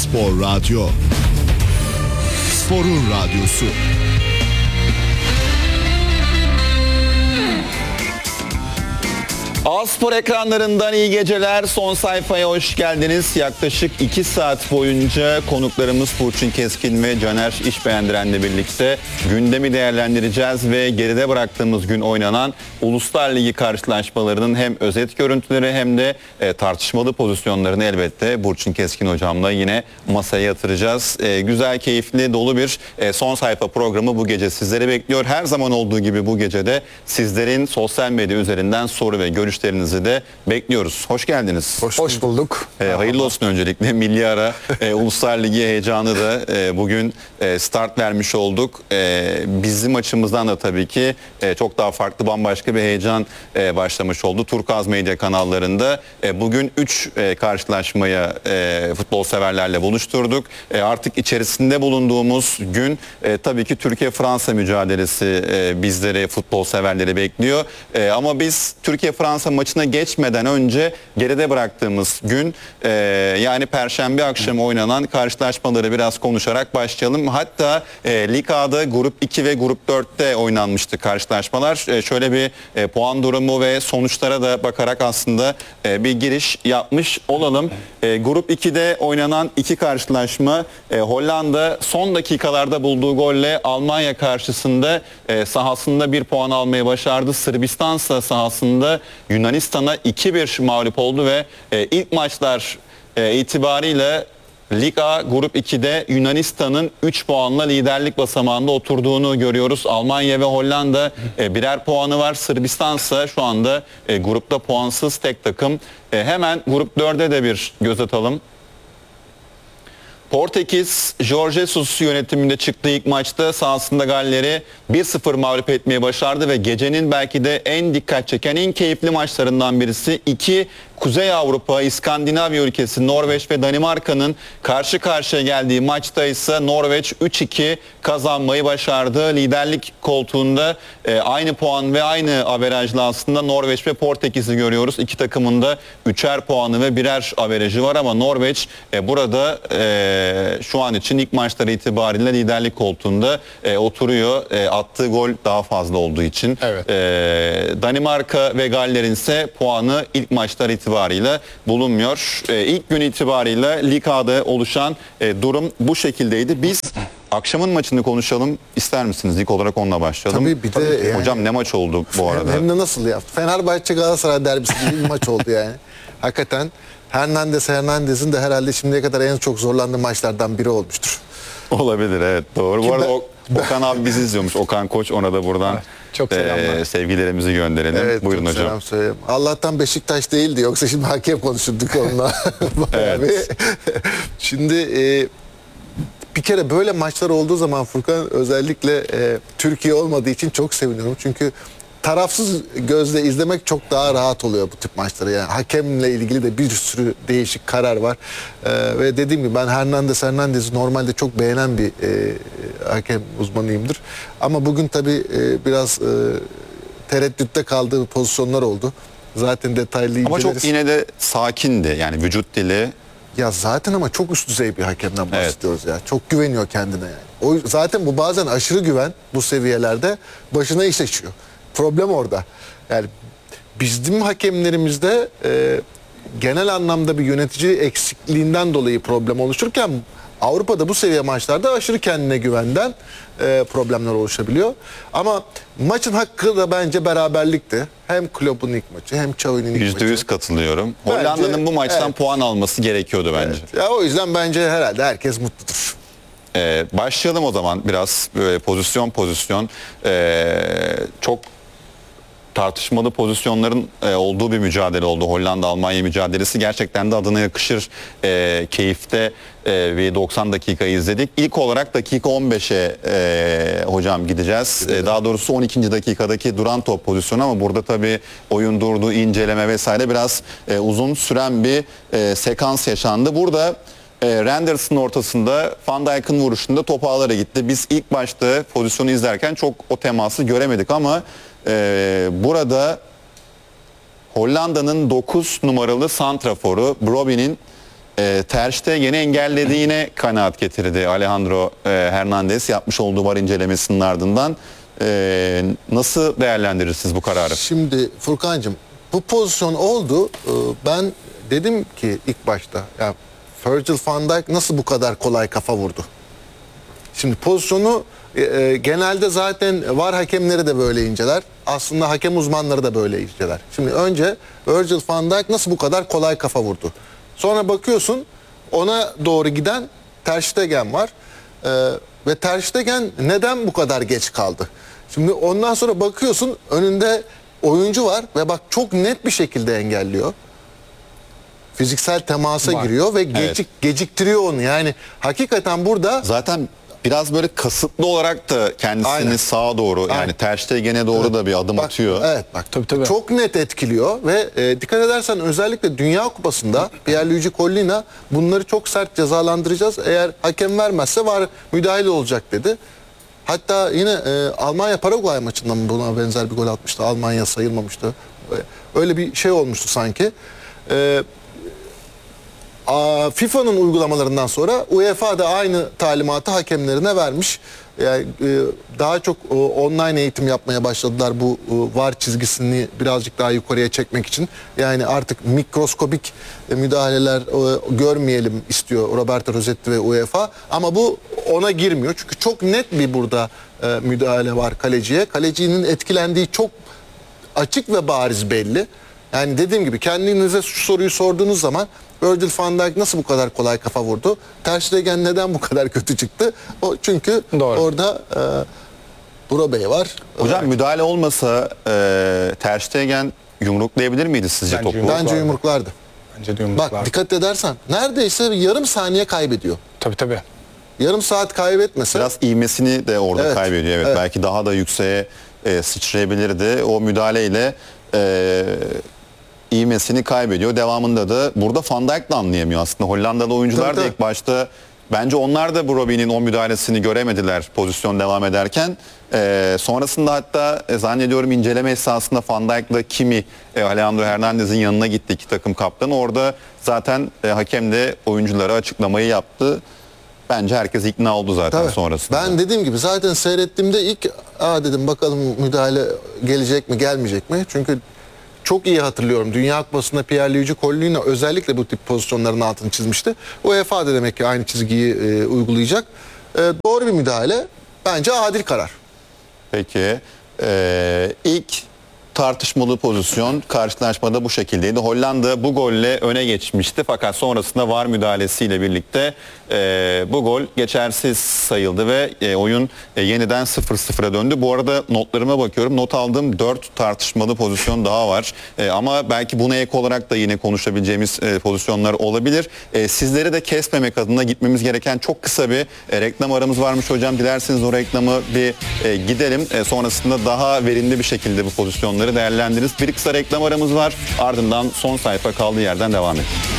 Spor Radyo. Sporun radyosu. A-Spor ekranlarından iyi geceler. Son sayfaya hoş geldiniz. Yaklaşık 2 saat boyunca konuklarımız Burçin Keskin ve Caner İşbeğendiren'le birlikte gündemi değerlendireceğiz ve geride bıraktığımız gün oynanan Uluslar Ligi karşılaşmalarının hem özet görüntüleri hem de tartışmalı pozisyonlarını elbette Burçin Keskin hocamla yine masaya yatıracağız. Güzel, keyifli, dolu bir son sayfa programı bu gece sizleri bekliyor. Her zaman olduğu gibi bu gece de sizlerin sosyal medya üzerinden soru ve görüşlerinizi de bekliyoruz. Hoş geldiniz. Hoş bulduk. Hayırlı olsun öncelikle. Milli ara Uluslar Ligi heyecanı da bugün start vermiş olduk. Bizim açımızdan da tabii ki çok daha farklı, bambaşka bir heyecan başlamış oldu. Turkuaz Medya kanallarında bugün 3 karşılaşmaya futbol severlerle buluşturduk. Artık içerisinde bulunduğumuz gün tabii ki Türkiye-Fransa mücadelesi bizleri, futbol severleri bekliyor. Ama biz Türkiye-Fransa maçına geçmeden önce geride bıraktığımız gün yani Perşembe akşamı oynanan karşılaşmaları biraz konuşarak başlayalım. Hatta Lig A'da Grup 2 ve Grup 4'te oynanmıştı karşılaşmalar. Şöyle bir puan durumu ve sonuçlara da bakarak aslında bir giriş yapmış olalım. Grup 2'de oynanan 2 karşılaşma, Hollanda son dakikalarda bulduğu golle Almanya karşısında sahasında 1 puan almayı başardı. Sırbistan sahasında Yunanistan'a 2-1 mağlup oldu ve ilk maçlar itibariyle Lig A Grup 2'de Yunanistan'ın 3 puanla liderlik basamağında oturduğunu görüyoruz. Almanya ve Hollanda birer puanı var. Sırbistan ise şu anda grupta puansız tek takım. Hemen Grup 4'e de bir göz atalım. Portekiz, Jorge Jesus yönetiminde çıktığı ilk maçta sahasında Galler'i 1-0 mağlup etmeye başardı ve gecenin belki de en dikkat çeken, en keyifli maçlarından birisi. 2 Kuzey Avrupa, İskandinavya ülkesi Norveç ve Danimarka'nın karşı karşıya geldiği maçta ise Norveç 3-2 kazanmayı başardı. Liderlik koltuğunda aynı puan ve aynı averajla aslında Norveç ve Portekiz'i görüyoruz. İki takımın da 3'er puanı ve 1'er averajı var ama Norveç burada şu an için ilk maçları itibariyle liderlik koltuğunda oturuyor. Attığı gol daha fazla olduğu için. Evet. Danimarka ve Galler'in ise puanı ilk maçlar itibariyle bulunmuyor. İlk gün itibariyle Lig A'da oluşan durum bu şekildeydi. Biz akşamın maçını konuşalım ister misiniz? İlk olarak onunla başlayalım. Tabii, bir de yani, hocam ne maç oldu bu arada? Hem de nasıl ya? Fenerbahçe Galatasaray derbisi gibi bir maç oldu yani. Hakikaten Hernandez'in de herhalde şimdiye kadar en çok zorlandığı maçlardan biri olmuştur. Olabilir, evet, doğru. Bu arada Okan abi bizi izliyormuş. Okan Koç, ona da buradan çok sevgilerimizi gönderelim. Evet, buyurun hocam. Selam söyleyeyim. Allah'tan Beşiktaş değildi, yoksa şimdi hakem konuşurduk onunla. Evet. Şimdi bir kere böyle maçlar olduğu zaman Furkan, özellikle Türkiye olmadığı için çok seviniyorum. Çünkü tarafsız gözle izlemek çok daha rahat oluyor bu tip maçları. Yani hakemle ilgili de bir sürü değişik karar var. Ve dediğim gibi ben Hernandez'i normalde çok beğenen bir hakem uzmanıyımdır. Ama bugün tabii biraz tereddütte kaldığı pozisyonlar oldu. Zaten detaylı inceleriz. Ama çok yine de sakindi. Yani vücut dili. Ya zaten ama çok üst düzey bir hakemden bahsediyoruz ya. Çok güveniyor kendine yani. O zaten bu bazen aşırı güven bu seviyelerde başına iş açıyor. Problem orada. Yani bizim hakemlerimizde genel anlamda bir yönetici eksikliğinden dolayı problem oluşurken Avrupa'da bu seviye maçlarda aşırı kendine güvenden problemler oluşabiliyor. Ama maçın hakkı da bence beraberlikti. Hem Klopp'un ilk maçı hem Xavi'nin ilk maçı. %100 katılıyorum. Hollanda'nın bu maçtan puan alması gerekiyordu bence. Evet. Ya o yüzden bence herhalde herkes mutludur. Başlayalım o zaman biraz böyle pozisyon çok tartışmalı pozisyonların olduğu bir mücadele oldu. Hollanda-Almanya mücadelesi gerçekten de adına yakışır keyifte bir 90 dakikayı izledik. İlk olarak dakika 15'e hocam gideceğiz. Daha doğrusu 12. dakikadaki duran top pozisyonu ama burada tabii oyun durdu, inceleme vesaire biraz uzun süren bir sekans yaşandı. Burada Renders'ın ortasında Van Dijk'ın vuruşunda top ağlara gitti. Biz ilk başta pozisyonu izlerken çok o teması göremedik ama burada Hollanda'nın 9 numaralı santraforu Brobbey'nin Ter Stegen'i engellediğine kanaat getirdi Alejandro Hernandez yapmış olduğu VAR incelemesinin ardından. Nasıl değerlendirirsiniz bu kararı? Şimdi Furkan'cığım bu pozisyon oldu. Ben dedim ki ilk başta ya Virgil van Dijk nasıl bu kadar kolay kafa vurdu? Şimdi pozisyonu genelde zaten VAR hakemleri de böyle inceler. Aslında hakem uzmanları da böyle inceler. Şimdi önce Virgil van Dijk nasıl bu kadar kolay kafa vurdu? Sonra bakıyorsun ona doğru giden Ter Stegen var. Ve Ter Stegen neden bu kadar geç kaldı? Şimdi ondan sonra bakıyorsun önünde oyuncu var ve bak çok net bir şekilde engelliyor. Fiziksel temasa giriyor ve geciktiriyor onu. Yani hakikaten burada Zaten biraz böyle kasıtlı olarak da kendisini Aynen. sağa doğru yani Aynen. Ter Stegen'e doğru da bir adım atıyor. Evet bak Tabii. çok net etkiliyor ve dikkat edersen özellikle Dünya Kupası'nda Pierluigi Collina bunları çok sert cezalandıracağız. Eğer hakem vermezse var müdahale olacak dedi. Hatta yine Almanya Paraguay maçında mı buna benzer bir gol atmıştı. Almanya sayılmamıştı. Öyle bir şey olmuştu sanki. FIFA'nın uygulamalarından sonra UEFA da aynı talimatı hakemlerine vermiş. Yani daha çok online eğitim yapmaya başladılar bu VAR çizgisini birazcık daha yukarıya çekmek için. Yani artık mikroskobik müdahaleler görmeyelim istiyor Roberto Rossetti ve UEFA. Ama bu ona girmiyor. Çünkü çok net bir burada müdahale var kaleciye. Kalecinin etkilendiği çok açık ve bariz belli. Yani dediğim gibi kendinize şu soruyu sorduğunuz zaman Virgil van Dijk nasıl bu kadar kolay kafa vurdu? Ter Stegen neden bu kadar kötü çıktı? O çünkü Doğru. orada Buro Bey var. Hocam müdahale olmasa Ter Stegen yumruklayabilir miydi sizce Bence topu? Bence yumruklardı. Bence de yumruklar. Bak dikkat edersen neredeyse yarım saniye kaybediyor. Tabii. Yarım saat kaybetmese Biraz ivmesini de orada Evet, kaybediyor. Evet, evet. belki daha da yükseğe sıçrayabilirdi. O müdahaleyle ivmesini kaybediyor. Devamında da burada Van Dijk de anlayamıyor aslında. Hollandalı oyuncular Tabii, da tabii. ilk başta bence onlar da bu Robbie'nin o müdahalesini göremediler pozisyon devam ederken. Sonrasında hatta zannediyorum inceleme esasında Van Dijk'la Kimi Alejandro Hernandez'in yanına gitti iki takım kaptanı. Orada zaten hakem de oyunculara açıklamayı yaptı. Bence herkes ikna oldu zaten Tabii. sonrasında. Ben dediğim gibi zaten seyrettiğimde ilk dedim bakalım müdahale gelecek mi gelmeyecek mi? Çünkü çok iyi hatırlıyorum. Dünya Kupası'nda Pierluigi Collina özellikle bu tip pozisyonların altını çizmişti. UEFA da demek ki aynı çizgiyi uygulayacak. Doğru bir müdahale. Bence adil karar. Peki ilk tartışmalı pozisyon karşılaşmada bu şekildeydi. Hollanda bu golle öne geçmişti fakat sonrasında VAR müdahalesiyle birlikte bu gol geçersiz sayıldı ve oyun yeniden 0-0'a döndü. Bu arada notlarıma bakıyorum. Not aldığım 4 tartışmalı pozisyon daha var. Ama belki buna ek olarak da yine konuşabileceğimiz pozisyonlar olabilir. Sizleri de kesmemek adına gitmemiz gereken çok kısa bir reklam aramız varmış hocam. Dilerseniz o reklamı bir gidelim. Sonrasında daha verimli bir şekilde bu pozisyonları değerlendiririz. Bir kısa reklam aramız var. Ardından son sayfa kaldığı yerden devam edelim.